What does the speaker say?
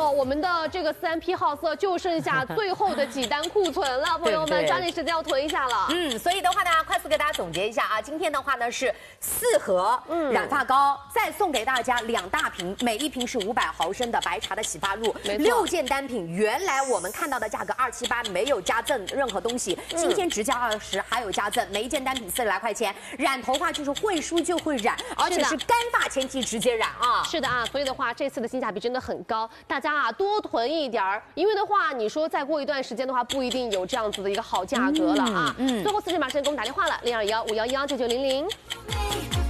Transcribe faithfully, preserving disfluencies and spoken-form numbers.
呦，我们的这个三 P 号色就剩下最后的几单库存了，朋友们抓紧时间要囤一下了。 嗯，所以的话呢，快速给大家总结一下啊，今天的话呢是四盒染发膏，嗯、再送给大家两大瓶，每一瓶是五百毫升的白茶的洗发露，六件单品，原来我们看到的价格二七八没有加赠任何东西，今天直加二十，还有加赠，每一件单品四十来块钱，染头发就是会梳就会染，而且是干发前期直接染啊。 是的啊，所以的话，这次的性价比真的很高，大家啊多囤一点儿，因为的话，你说再过一段时间的话，不一定有这样子的一个好价格了啊。嗯，嗯最后四十码时间给我们打电话了，零二幺五幺幺九九零零。